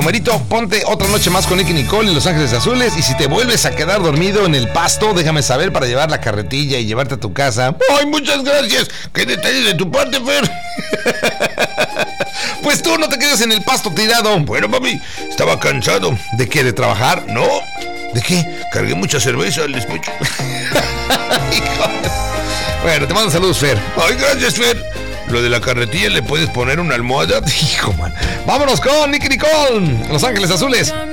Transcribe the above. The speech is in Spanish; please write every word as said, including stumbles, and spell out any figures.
Marito, ponte otra noche más con Nicky Nicole en Los Ángeles Azules. Y si te vuelves a quedar dormido en el pasto, déjame saber para llevar la carretilla y llevarte a tu casa. ¡Ay, muchas gracias! ¡Qué detalle de tu parte, Fer! Pues tú no te quedes en el pasto tirado. Bueno, papi, estaba cansado. ¿De qué? ¿De trabajar? No. ¿De qué? Cargué mucha cerveza al despecho. Bueno, te mando saludos, Fer. ¡Ay, gracias, Fer! Lo de la carretilla, ¿le puedes poner una almohada? Hijo, man. Vámonos con Nicky Nicole, Los Ángeles Azules.